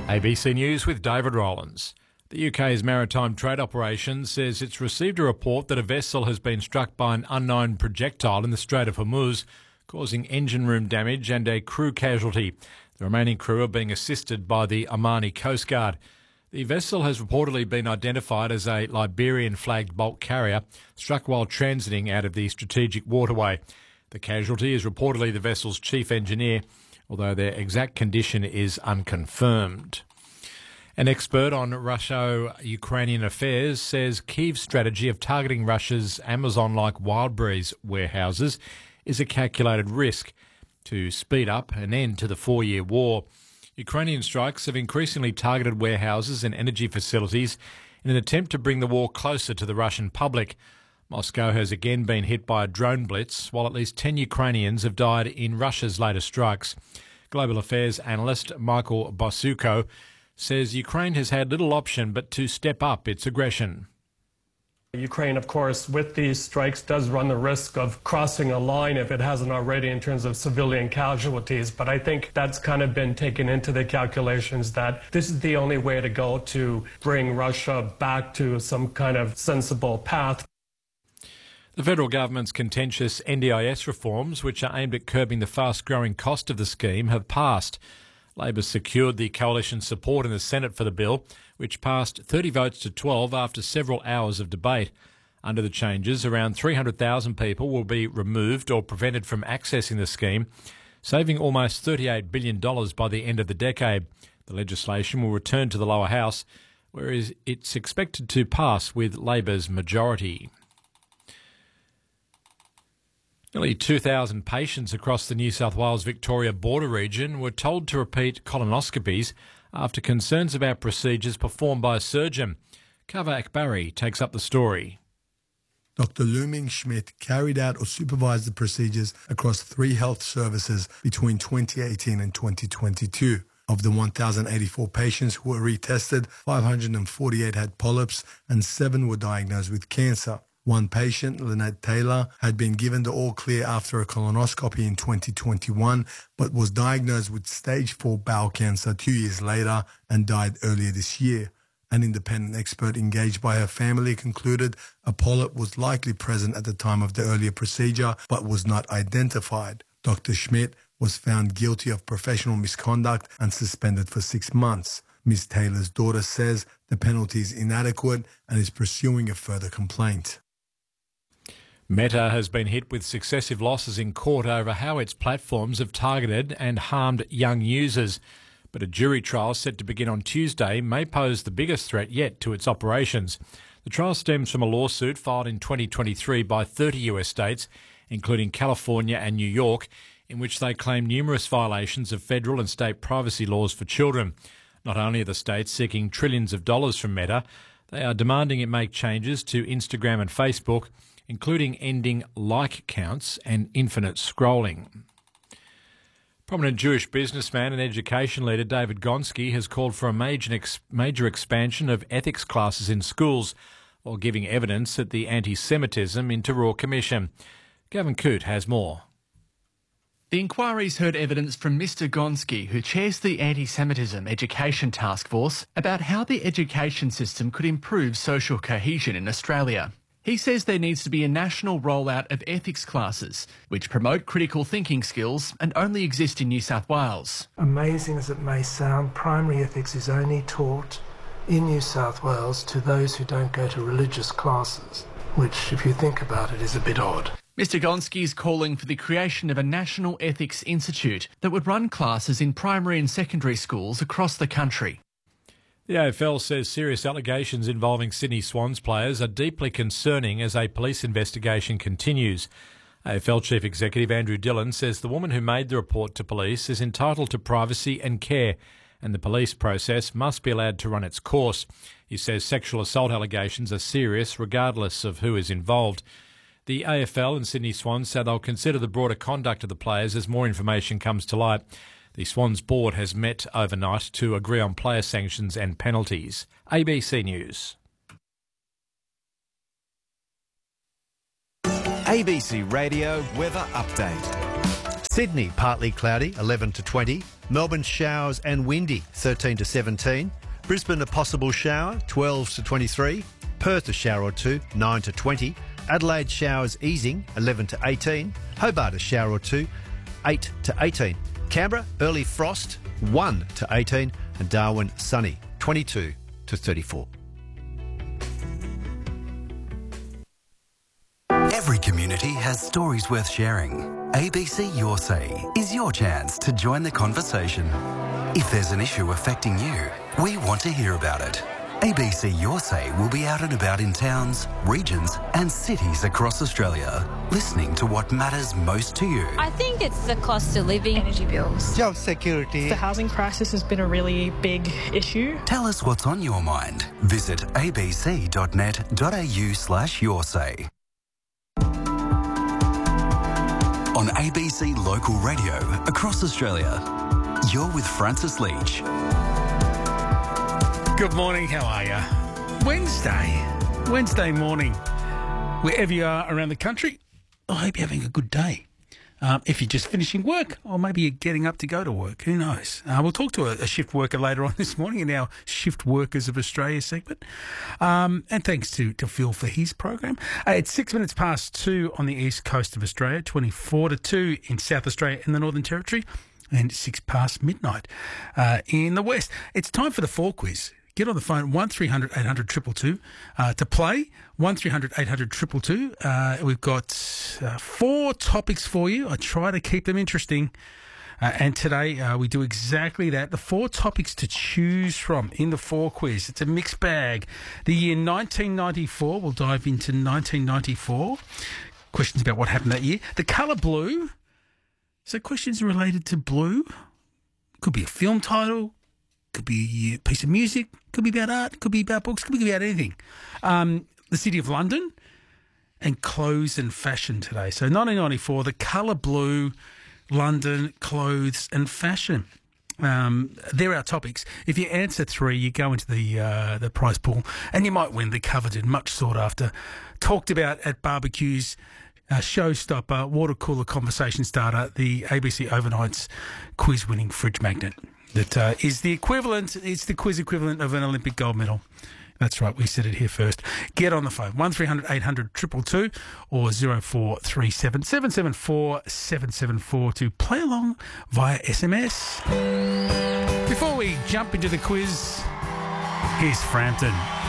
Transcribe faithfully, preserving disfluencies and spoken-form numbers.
A B C News with David Rowlands. The U K's Maritime Trade Operation says it's received a report that a vessel has been struck by an unknown projectile in the Strait of Hormuz, causing engine room damage and a crew casualty. The remaining crew are being assisted by the Omani Coast Guard. The vessel has reportedly been identified as a Liberian-flagged bulk carrier struck while transiting out of the strategic waterway. The casualty is reportedly the vessel's chief engineer, although their exact condition is unconfirmed. An expert on Russo-Ukrainian affairs says Kyiv's strategy of targeting Russia's Amazon-like Wildberries warehouses is a calculated risk to speed up an end to the four-year war. Ukrainian strikes have increasingly targeted warehouses and energy facilities in an attempt to bring the war closer to the Russian public. Moscow has again been hit by a drone blitz, while at least ten Ukrainians have died in Russia's latest strikes. Global affairs analyst Michael Bosuko says Ukraine has had little option but to step up its aggression. Ukraine, of course, with these strikes does run the risk of crossing a line if it hasn't already in terms of civilian casualties. But I think that's kind of been taken into the calculations that this is the only way to go to bring Russia back to some kind of sensible path. The federal government's contentious N D I S reforms, which are aimed at curbing the fast-growing cost of the scheme, have passed. Labor secured the coalition support in the Senate for the bill, which passed thirty votes to twelve after several hours of debate. Under the changes, around three hundred thousand people will be removed or prevented from accessing the scheme, saving almost thirty-eight billion dollars by the end of the decade. The legislation will return to the lower house, where it's expected to pass with Labor's majority. Nearly two thousand patients across the New South Wales-Victoria border region were told to repeat colonoscopies after concerns about procedures performed by a surgeon. Kava Akbari takes up the story. Doctor Luming Schmidt carried out or supervised the procedures across three health services between twenty eighteen and twenty twenty-two. Of the one thousand eighty-four patients who were retested, five hundred forty-eight had polyps and seven were diagnosed with cancer. One patient, Lynette Taylor, had been given the all-clear after a colonoscopy in twenty twenty-one, but was diagnosed with stage four bowel cancer two years later and died earlier this year. An independent expert engaged by her family concluded a polyp was likely present at the time of the earlier procedure, but was not identified. Doctor Schmidt was found guilty of professional misconduct and suspended for six months. Miz Taylor's daughter says the penalty is inadequate and is pursuing a further complaint. Meta has been hit with successive losses in court over how its platforms have targeted and harmed young users. But a jury trial set to begin on Tuesday may pose the biggest threat yet to its operations. The trial stems from a lawsuit filed in twenty twenty-three by thirty U S states, including California and New York, in which they claim numerous violations of federal and state privacy laws for children. Not only are the states seeking trillions of dollars from Meta, they are demanding it make changes to Instagram and Facebook, including ending like counts and infinite scrolling. Prominent Jewish businessman and education leader David Gonski has called for a major, ex- major expansion of ethics classes in schools, while giving evidence at the Anti-Semitism into Royal Commission. Gavin Coote has more. The inquiry's heard evidence from Mister Gonski, who chairs the Anti-Semitism Education Task Force, about how the education system could improve social cohesion in Australia. He says there needs to be a national rollout of ethics classes, which promote critical thinking skills and only exist in New South Wales. Amazing as it may sound, primary ethics is only taught in New South Wales to those who don't go to religious classes, which, if you think about it, is a bit odd. Mister Gonski is calling for the creation of a National Ethics Institute that would run classes in primary and secondary schools across the country. The A F L says serious allegations involving Sydney Swans players are deeply concerning as a police investigation continues. A F L Chief Executive Andrew Dillon says the woman who made the report to police is entitled to privacy and care, and the police process must be allowed to run its course. He says sexual assault allegations are serious regardless of who is involved. The A F L and Sydney Swans say they'll consider the broader conduct of the players as more information comes to light. The Swans board has met overnight to agree on player sanctions and penalties. A B C News. A B C Radio Weather Update. Sydney, partly cloudy, eleven to twenty. Melbourne, showers and windy, thirteen to seventeen. Brisbane, a possible shower, twelve to twenty-three. Perth, a shower or two, nine to twenty. Adelaide, showers easing, eleven to eighteen. Hobart, a shower or two, eight to eighteen. Canberra, early frost, one to eighteen. And Darwin, sunny, twenty-two to thirty-four. Every community has stories worth sharing. A B C Your Say is your chance to join the conversation. If there's an issue affecting you, we want to hear about it. A B C Your Say will be out and about in towns, regions and cities across Australia, listening to what matters most to you. I think it's the cost of living, energy bills, job security. The housing crisis has been a really big issue. Tell us what's on your mind. Visit abc.net.au slash your say. On A B C Local Radio across Australia, you're with Francis Leach. Good morning, how are you? Wednesday, Wednesday morning, wherever you are around the country, I hope you're having a good day. Um, if you're just finishing work, or maybe you're getting up to go to work, who knows? Uh, we'll talk to a, a shift worker later on this morning in our Shift Workers of Australia segment. Um, and thanks to, to Phil for his program. Uh, it's six minutes past two on the east coast of Australia, twenty-four to two in South Australia and the Northern Territory, and six past midnight uh, in the west. It's time for the Four Quiz. Get on the phone, one three hundred eight hundred two two two, uh, to play, one three hundred eight hundred two two two. Uh, we've got uh, four topics for you. I try to keep them interesting. Uh, and today uh, we do exactly that. The four topics to choose from in the Four Quiz. It's a mixed bag. The year nineteen ninety-four, we'll dive into nineteen ninety-four. Questions about what happened that year. The colour blue. So questions related to blue. Could be a film title. Could be a piece of music, could be about art, could be about books, could be about anything. Um, the City of London and clothes and fashion today. So nineteen ninety-four, the colour blue, London, clothes and fashion. Um, they're our topics. If you answer three, you go into the uh, the prize pool and you might win the coveted, much sought after, talked about at barbecues, uh, showstopper, water cooler conversation starter, the A B C Overnights quiz winning fridge magnet. That uh, is the equivalent, it's the quiz equivalent of an Olympic gold medal. That's right, we said it here first. Get on the phone, one three hundred eight hundred two two two or zero four three seven seven seven four seven seven four to play along via S M S. Before we jump into the quiz, here's Frampton.